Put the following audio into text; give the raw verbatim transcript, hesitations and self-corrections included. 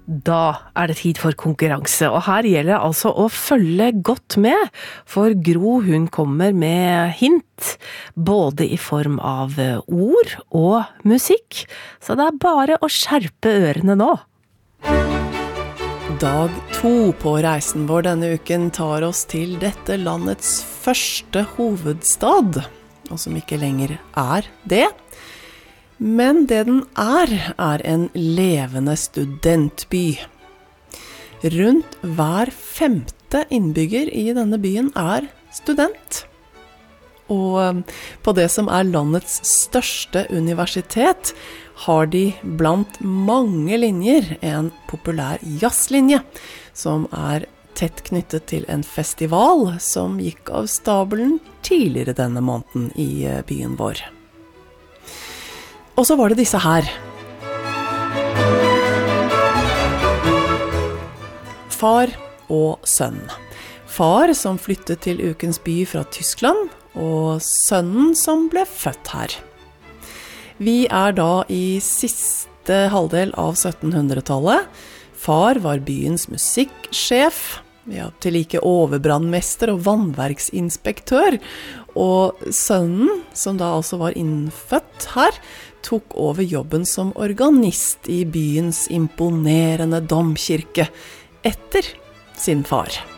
Da er det tid for konkurranse, og her gjelder det altså å følge godt med, for Gro hun kommer med hint, både i form av ord og musikk, så det er bare å skjerpe ørene nå. Dag to på reisen vår denne uken tar oss til dette landets første hovedstad, og som ikke lenger er det. Men det den er, er en levende studentby. Rundt hver femte innbygger i denne byen er student. Og på det som er landets største universitet, har de blant mange linjer en populær jazzlinje, som er tett knyttet til en festival som gikk av stabelen tidligere denne måneden i byen vår. Og så var det disse her. Far og sønn. Far som flyttet til ukens by fra Tyskland, og sønnen som ble født her. Vi er da i siste halvdel av syttenhundretallet. Far var byens musikksjef, ja, tilike overbrannmester og vannverksinspektør, og sønnen, som da altså var innfødt her, tok over jobben som organist i byens imponerende domkirke etter sin far.